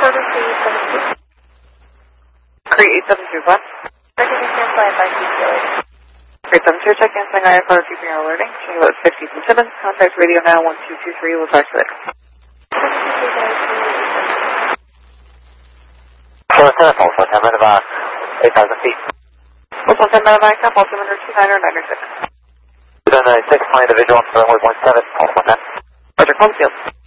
Quarter 372. Create 872, what? Checking in cancel IFR TPO. Great 72, check canceling IFR TPO alerting. Showing about 50 from 7. Contact radio now 1223. We'll talk to you later. 10 also 10 minute 8,000 feet. Also 10 minute backup, altimeter 29 or 96. 296, flying individual on runway 17, also 10. Roger, call the field.